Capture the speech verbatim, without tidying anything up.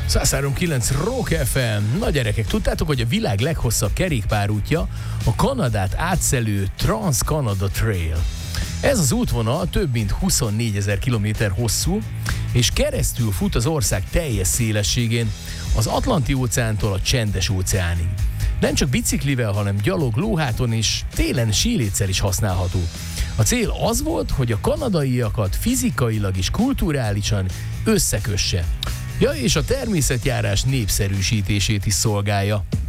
száz három kilenc Rock ef em. Na gyerekek, tudtátok, hogy a világ leghosszabb kerékpárútja a Kanadát átszelő Trans-Canada Trail. Ez az útvonal több mint huszonnégyezer kilométer hosszú, és keresztül fut az ország teljes szélességén, az Atlanti-óceántól a Csendes-óceánig. Nem csak biciklivel, hanem gyalog, lóháton és télen síléccel is használható. A cél az volt, hogy a kanadaiakat fizikailag és kulturálisan összekösse. Ja, és a természetjárás népszerűsítését is szolgálja.